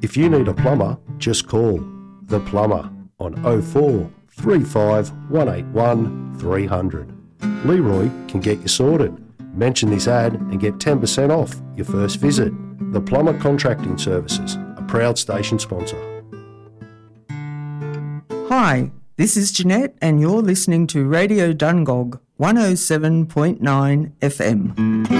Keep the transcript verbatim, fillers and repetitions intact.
If you need a plumber, just call The Plumber on oh four three five one eight one three hundred. Leroy can get you sorted. Mention this ad and get ten percent off your first visit. The Plumber Contracting Services, a proud station sponsor. Hi, this is Jeanette and you're listening to Radio Dungog one oh seven point nine F M.